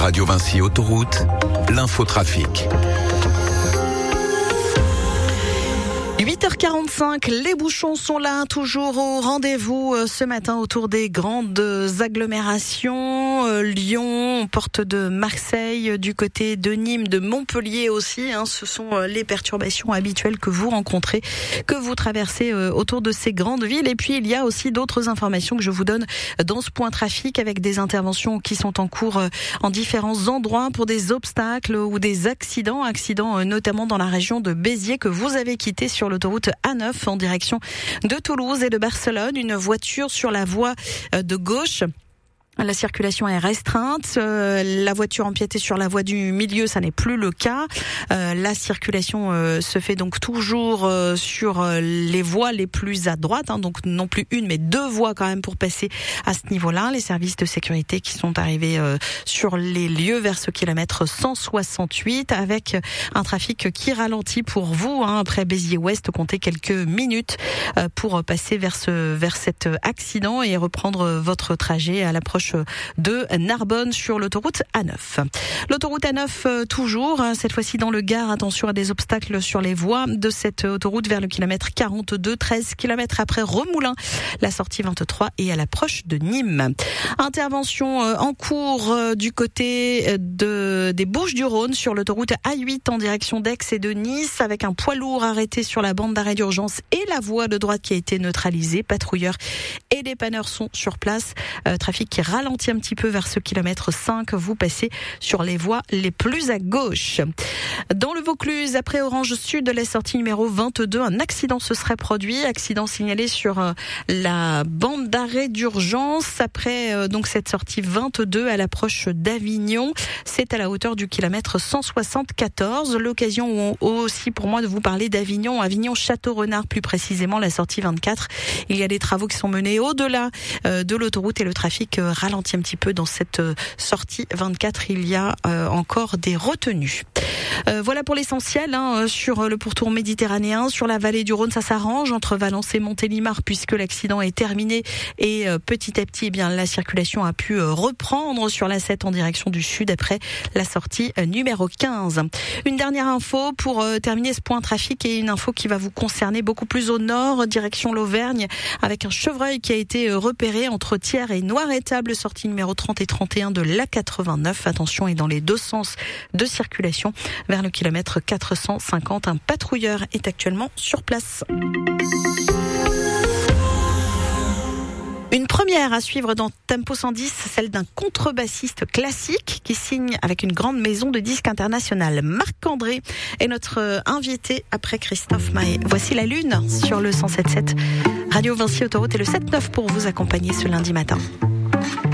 Radio Vinci Autoroute, l'infotrafic. 8h45, les bouchons sont là, toujours au rendez-vous ce matin autour des grandes agglomérations. Lyon, porte de Marseille, du côté de Nîmes, de Montpellier aussi. Ce sont les perturbations habituelles que vous rencontrez, que vous traversez autour de ces grandes villes. Et puis il y a aussi d'autres informations que je vous donne dans ce point trafic avec des interventions qui sont en cours en différents endroits pour des obstacles ou des accidents notamment dans la région de Béziers que vous avez quitté sur l'autoroute A9 en direction de Toulouse et de Barcelone. Une voiture sur la voie de gauche. La circulation est restreinte. La voiture empiétée sur la voie du milieu, ça n'est plus le cas. La circulation se fait donc toujours sur les voies les plus à droite, donc non plus une mais deux voies quand même pour passer à ce niveau-là. Les services de sécurité qui sont arrivés sur les lieux vers ce kilomètre 168 avec un trafic qui ralentit pour vous après Béziers-Ouest. Comptez quelques minutes pour passer vers cet accident et reprendre votre trajet à l'approche de Narbonne sur l'autoroute A9. L'autoroute A9 toujours, cette fois-ci dans le Gard. Attention à des obstacles sur les voies de cette autoroute vers le kilomètre 42, 13 km après Remoulins, la sortie 23 et à l'approche de Nîmes. Intervention en cours du côté des Bouches-du-Rhône sur l'autoroute A8 en direction d'Aix et de Nice avec un poids lourd arrêté sur la bande d'arrêt d'urgence et la voie de droite qui a été neutralisée. Patrouilleurs et dépanneurs sont sur place. Trafic qui ralentit un petit peu vers ce kilomètre 5. Vous passez sur les voies les plus à gauche. Dans le Vaucluse, après Orange Sud, la sortie numéro 22, un accident se serait produit. Accident signalé sur la bande d'arrêt d'urgence après donc cette sortie 22 à l'approche d'Avignon. C'est à la hauteur du kilomètre 174. L'occasion aussi pour moi de vous parler d'Avignon. Avignon-Château-Renard plus précisément, la sortie 24. Il y a des travaux qui sont menés au-delà de l'autoroute et le trafic ralentit un petit peu dans cette sortie 24. Il y a encore des retenues. Voilà pour l'essentiel sur le pourtour méditerranéen. Sur la vallée du Rhône, ça s'arrange entre Valence et Montélimar puisque l'accident est terminé et petit à petit, la circulation a pu reprendre sur la 7 en direction du sud après la sortie numéro 15. Une dernière info pour terminer ce point trafic et une info qui va vous concerner beaucoup plus au nord, direction l'Auvergne, avec un chevreuil qui a été repéré entre Thiers et Noiretable, sortie numéro 30 et 31 de l'A89. Attention, et dans les deux sens de circulation vers le kilomètre 450. Un patrouilleur est actuellement sur place. Une première à suivre dans Tempo 110, celle d'un contrebassiste classique qui signe avec une grande maison de disques internationale. Marc-André est notre invité après Christophe Maé. Voici la Lune sur le 107.7. Radio Vinci Autoroute et le 7-9 pour vous accompagner ce lundi matin.